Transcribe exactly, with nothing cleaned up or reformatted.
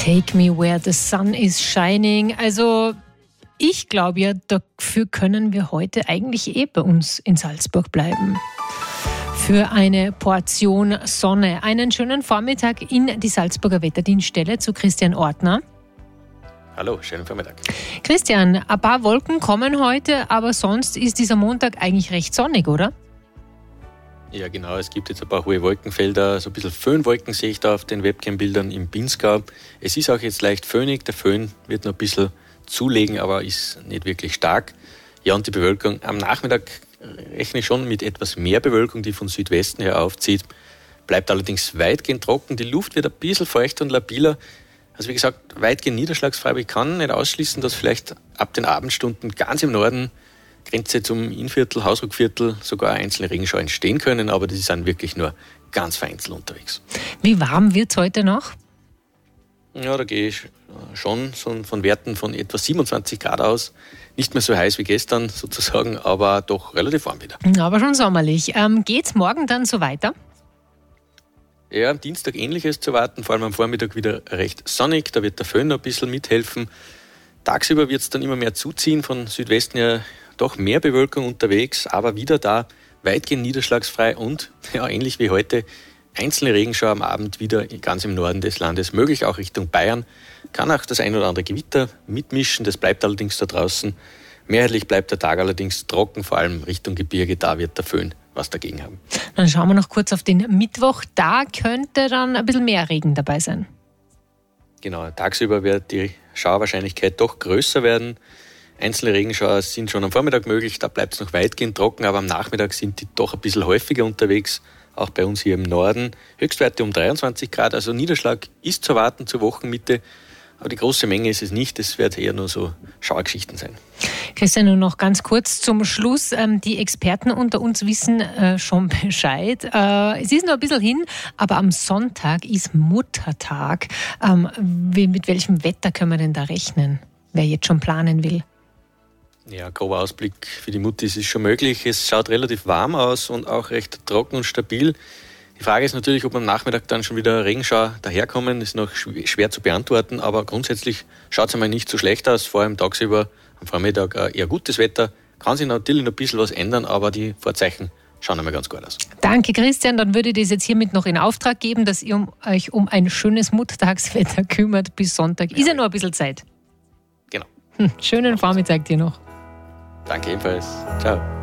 Take me where the sun is shining. Also ich glaube ja, dafür können wir heute eigentlich eh bei uns in Salzburg bleiben. Für eine Portion Sonne. Einen schönen Vormittag in die Salzburger Wetterdienststelle zu Christian Ortner. Hallo, schönen Vormittag. Christian, ein paar Wolken kommen heute, aber sonst ist dieser Montag eigentlich recht sonnig, oder? Ja, genau. Es gibt jetzt ein paar hohe Wolkenfelder. So ein bisschen Föhnwolken sehe ich da auf den Webcam-Bildern im Pinzgau. Es ist auch jetzt leicht föhnig. Der Föhn wird noch ein bisschen zulegen, aber ist nicht wirklich stark. Ja, und die Bewölkung am Nachmittag rechne ich schon mit etwas mehr Bewölkung, die von Südwesten her aufzieht. Bleibt allerdings weitgehend trocken. Die Luft wird ein bisschen feuchter und labiler. Also wie gesagt, weitgehend niederschlagsfrei, aber ich kann nicht ausschließen, dass vielleicht ab den Abendstunden ganz im Norden, Grenze zum Innviertel, Hausruckviertel, sogar einzelne Regenschauer entstehen können, aber die sind wirklich nur ganz vereinzelt unterwegs. Wie warm wird es heute noch? Ja, da gehe ich schon von Werten von etwa siebenundzwanzig Grad aus. Nicht mehr so heiß wie gestern sozusagen, aber doch relativ warm wieder. Aber schon sommerlich. Ähm, geht es morgen dann so weiter? Ja, am Dienstag Ähnliches zu warten, vor allem am Vormittag wieder recht sonnig, da wird der Föhn noch ein bisschen mithelfen. Tagsüber wird es dann immer mehr zuziehen, von Südwesten her doch mehr Bewölkung unterwegs, aber wieder da weitgehend niederschlagsfrei und ja, ähnlich wie heute einzelne Regenschauer am Abend wieder ganz im Norden des Landes, möglich auch Richtung Bayern. Kann auch das ein oder andere Gewitter mitmischen, das bleibt allerdings da draußen. Mehrheitlich bleibt der Tag allerdings trocken, vor allem Richtung Gebirge, da wird der Föhn was dagegen haben. Dann schauen wir noch kurz auf den Mittwoch. Da könnte dann ein bisschen mehr Regen dabei sein. Genau, tagsüber wird die Schauerwahrscheinlichkeit doch größer werden. Einzelne Regenschauer sind schon am Vormittag möglich, da bleibt es noch weitgehend trocken, aber am Nachmittag sind die doch ein bisschen häufiger unterwegs, auch bei uns hier im Norden. Höchstwerte um dreiundzwanzig Grad, also Niederschlag ist zu erwarten zur Wochenmitte, aber die große Menge ist es nicht, es wird eher nur so Schauergeschichten sein. Christian, nur noch ganz kurz zum Schluss. Die Experten unter uns wissen äh, schon Bescheid. Äh, es ist noch ein bisschen hin, aber am Sonntag ist Muttertag. Ähm, wie, mit welchem Wetter können wir denn da rechnen, wer jetzt schon planen will? Ja, grober Ausblick für die Muttis ist schon möglich. Es schaut relativ warm aus und auch recht trocken und stabil. Die Frage ist natürlich, ob am Nachmittag dann schon wieder Regenschauer daherkommen. Das ist noch schwer zu beantworten, aber grundsätzlich schaut es einmal nicht so schlecht aus. Vor allem tagsüber, am Vormittag eher gutes Wetter. Kann sich natürlich noch ein bisschen was ändern, aber die Vorzeichen schauen einmal ganz gut aus. Danke, Christian. Dann würde ich das jetzt hiermit noch in Auftrag geben, dass ihr um, euch um ein schönes Muttertagswetter kümmert bis Sonntag. Ja, ist ja noch ein bisschen Zeit. Genau. Hm, schönen Vormittag dir noch. Danke ebenfalls. Ciao.